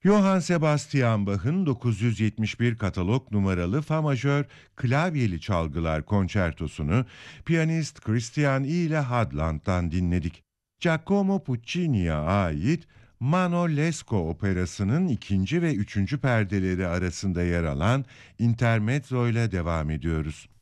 Johann Sebastian Bach'ın 971 katalog numaralı fa majör klavyeli çalgılar konçertosunu piyanist Christian ile Hadland'dan dinledik. Giacomo Puccini'ye ait Mano Lescaut operasının ikinci ve üçüncü perdeleri arasında yer alan Intermezzo ile devam ediyoruz.